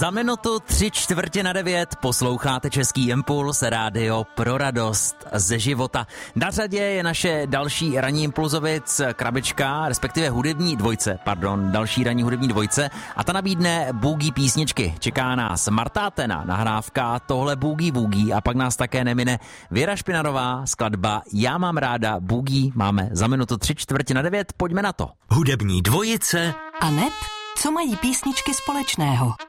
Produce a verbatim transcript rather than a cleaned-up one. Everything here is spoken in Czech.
Za minutu tři čtvrtě na devět posloucháte Český impuls, rádio pro radost ze života. Na řadě je naše další ranní impulzovic, krabička, respektive hudební dvojce, pardon, další ranní hudební dvojce a ta nabídne boogie písničky. Čeká nás Marta Atena, nahrávka Tohle boogie boogie a pak nás také nemine Věra Špinarová, skladba Já mám ráda boogie. Máme za minutu tři čtvrtě na devět, pojďme na to. Hudební dvojice a neb, co mají písničky společného.